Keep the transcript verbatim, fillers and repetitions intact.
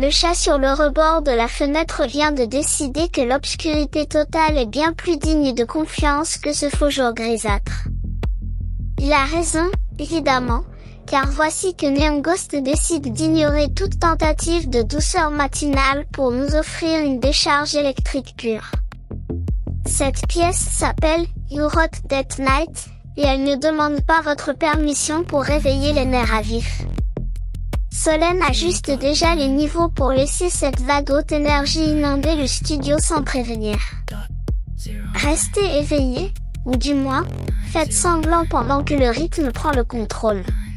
Le chat sur le rebord de la fenêtre vient de décider que l'obscurité totale est bien plus digne de confiance que ce faux jour grisâtre. Il a raison, évidemment, car voici que Neon Ghost décide d'ignorer toute tentative de douceur matinale pour nous offrir une décharge électrique pure. Cette pièce s'appelle You Wrote That Night, et elle ne demande pas votre permission pour réveiller les nerfs à vif. Solène ajuste déjà les niveaux pour laisser cette vague haute énergie inonder le studio sans prévenir. Restez éveillés, ou du moins, faites semblant pendant que le rythme prend le contrôle.